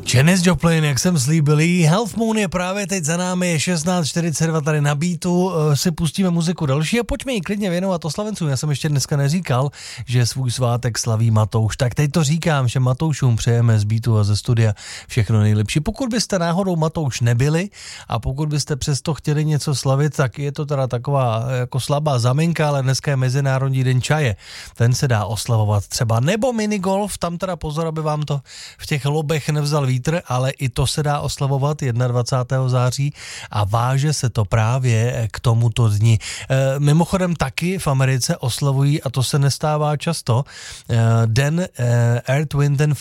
Janis Joplin, jak jsem slíbil, Half Moon je právě teď za námi, je 16:42 tady na beatu, si pustíme muziku další a pojďme ji klidně věnovat oslavencům. Já jsem ještě dneska neříkal, že svůj svátek slaví Matouš, tak teď to říkám, že Matoušům přejeme z beatu a ze studia všechno nejlepší. Pokud byste náhodou Matouš nebyli a pokud byste přesto chtěli něco slavit, tak je to teda taková jako slabá zaminka, ale dneska je Mezinárodní den čaje. Ten se dá oslavovat třeba, nebo minigolf, tam teda pozor, aby vám to v těch lobech nevzal vítr, ale i to se dá oslavovat 21. září a váže se to právě k tomuto dni. Mimochodem taky v Americe oslavují, a to se nestává často, den Earth, Wind and